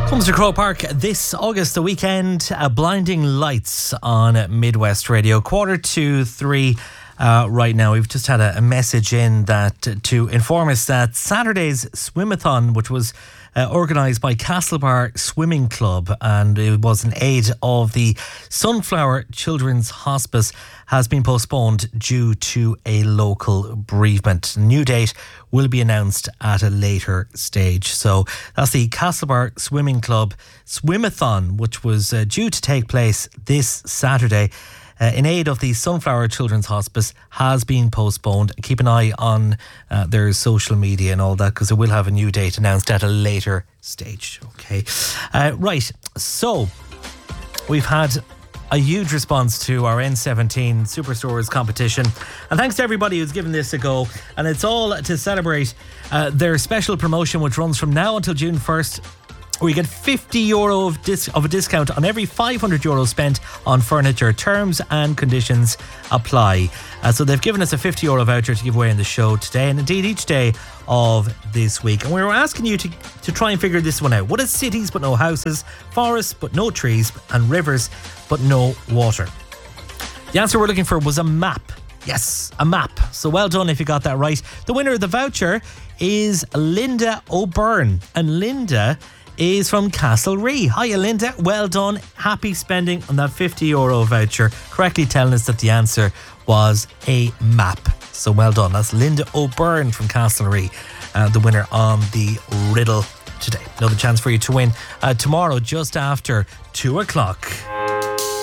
Comes to Croke Park this August, the weekend, Blinding Lights on Midwest Radio. 2:45 right now. We've just had a message in that to inform us that Saturday's swimathon, which was organised by Castlebar Swimming Club, and it was in aid of the Sunflower Children's Hospice, has been postponed due to a local bereavement. A new date will be announced at a later stage. So that's the Castlebar Swimming Club Swimathon, which was due to take place this Saturday in aid of the Sunflower Children's Hospice, has been postponed. Keep an eye on their social media and all that, because it will have a new date announced at a later stage. Okay. Right. So we've had a huge response to our N17 Superstores competition, and thanks to everybody who's given this a go. And it's all to celebrate their special promotion, which runs from now until June 1st. We get €50 of a discount on every €500 spent on furniture. Terms and conditions apply. So they've given us a €50 voucher to give away in the show today, and indeed each day of this week. And we were asking you to try and figure this one out. What is cities but no houses, forests but no trees, and rivers but no water? The answer we're looking for was a map. Yes, a map. So well done if you got that right. The winner of the voucher is Linda O'Byrne, and Linda is from Castlerea. Hiya, Linda. Well done. Happy spending on that €50 voucher. Correctly telling us that the answer was a map. So well done. That's Linda O'Byrne from Castlerea, the winner on the riddle today. Another chance for you to win tomorrow just after 2 o'clock.